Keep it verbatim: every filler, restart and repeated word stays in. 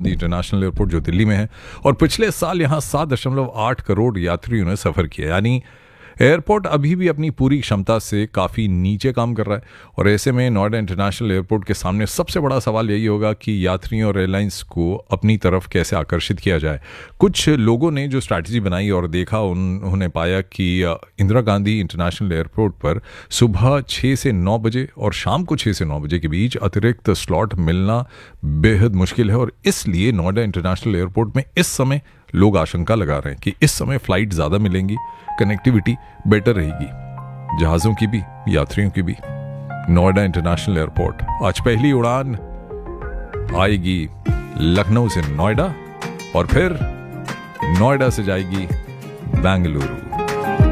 Gandhi international airport जो दिल्ली में है, और पिछले साल यहाँ सात दशमलव आठ करोड़ यात्रियों ने सफ़र किया। यानी एयरपोर्ट अभी भी अपनी पूरी क्षमता से काफ़ी नीचे काम कर रहा है। और ऐसे में नोएडा इंटरनेशनल एयरपोर्ट के सामने सबसे बड़ा सवाल यही होगा कि यात्रियों और एयरलाइंस को अपनी तरफ कैसे आकर्षित किया जाए। कुछ लोगों ने जो स्ट्रैटेजी बनाई और देखा, उन्होंने पाया कि इंदिरा गांधी इंटरनेशनल एयरपोर्ट पर सुबह छः से नौ बजे और शाम को छः से नौ बजे के बीच अतिरिक्त स्लॉट मिलना बेहद मुश्किल है। और इसलिए नोएडा इंटरनेशनल एयरपोर्ट में इस समय लोग आशंका लगा रहे हैं कि इस समय फ्लाइट ज़्यादा मिलेंगी, कनेक्टिविटी बेटर रहेगी, जहाज़ों की भी, यात्रियों की भी। नोएडा इंटरनेशनल एयरपोर्ट आज पहली उड़ान आएगी लखनऊ से नोएडा और फिर नोएडा से जाएगी बेंगलुरु।